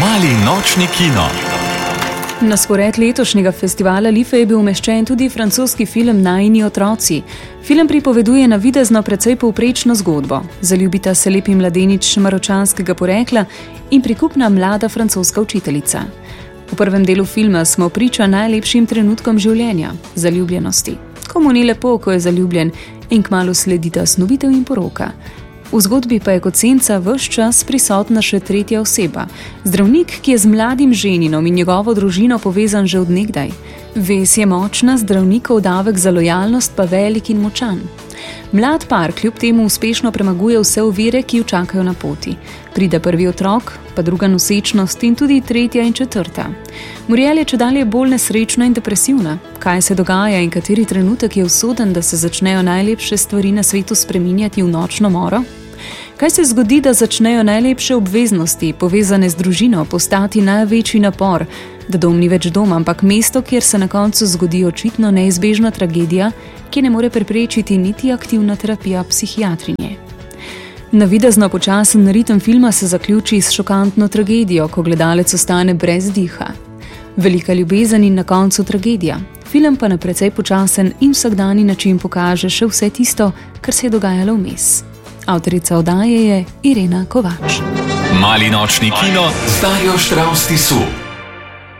Mali nočni kino. Na spored letošnjega festivala Life je bil umeščen tudi francoski film Najini otroci. Film pripoveduje navidezno precej povprečno zgodbo. Zaljubita se lepi mladenič maročanskega porekla in prikupna mlada francoska učiteljica. V prvem delu filma smo priča najlepšim trenutkom življenja, zaljubljenosti. Komu ni lepo, ko je zaljubljen, in kmalu sledita snovitev in poroka. V zgodbi pa je kot senca ves čas prisotna še tretja oseba, zdravnik, ki je z mladim ženinom in njegovo družino povezan že od nekdaj. Vez je močna, zdravnikov davek za lojalnost pa velik in močan. Mlad par kljub temu uspešno premaguje vse ovire, ki ju čakajo na poti. Pride prvi otrok, pa druga nosečnost in tudi tretja in četrta. Muriel je čedalje bolj nesrečna in depresivna. Kaj se dogaja in kateri trenutek je usoden, da se začnejo najlepše stvari na svetu spreminjati v nočno moro? Kaj se zgodi, da začnejo najlepše obveznosti, povezane z družino, postati največji napor, da dom ni več dom, ampak mesto, kjer se na koncu zgodi očitno neizbežna tragedija, ki ne more preprečiti niti aktivna terapija psihiatrinje. Navidezno počasen ritem filma se zaključi s šokantno tragedijo, ko gledalec ostane brez diha. Velika ljubezen in na koncu tragedija. Film pa na precej počasen in vsakdani način pokaže še vse tisto, kar se je dogajalo vmes. Avtorica oddaje je Irena Kovač. Mali nočni kino z Darjo Štravs Tisu.